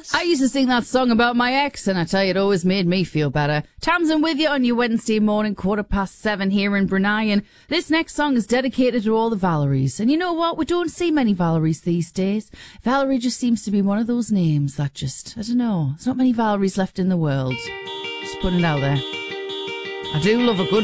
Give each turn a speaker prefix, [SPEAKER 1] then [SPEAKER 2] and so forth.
[SPEAKER 1] I used to sing that song about my ex, and I tell you, it always made me feel better. Tamsin with you on your Wednesday morning, 7:15 here in Brunei, and this next song is dedicated to all the Valeries. And you know what? We don't see many Valeries these days. Valerie just seems to be one of those names that just, I don't know, there's not many Valeries left in the world. Just putting it out there. I do love a good